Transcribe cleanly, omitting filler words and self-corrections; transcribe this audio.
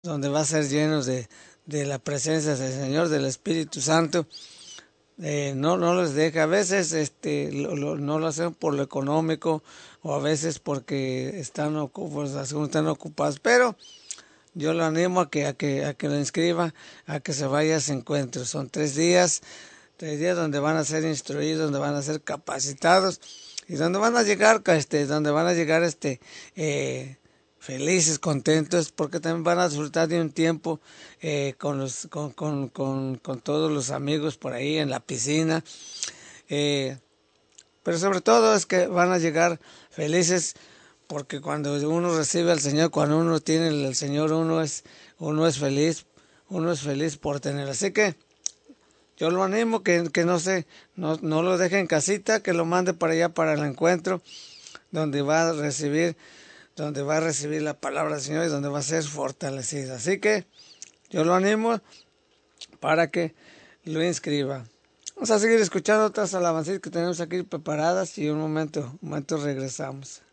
donde va a ser llenos de la presencia del Señor, del Espíritu Santo. No les deja, a veces no lo hacen por lo económico o a veces porque están ocupados, pero yo lo animo a que lo inscriba, a que se vaya a ese encuentro. Son 3 días donde van a ser instruidos, donde van a ser capacitados y donde van a llegar, felices, contentos, porque también van a disfrutar de un tiempo con todos los amigos por ahí en la piscina. Pero sobre todo es que van a llegar felices porque cuando uno recibe al Señor, cuando uno tiene al Señor, uno es feliz por tener. Así que yo lo animo que no lo deje en casita, que lo mande para allá para el encuentro donde va a recibir la palabra del Señor y donde va a ser fortalecido. Así que yo lo animo para que lo inscriba. Vamos a seguir escuchando otras alabanzas que tenemos aquí preparadas y un momento regresamos.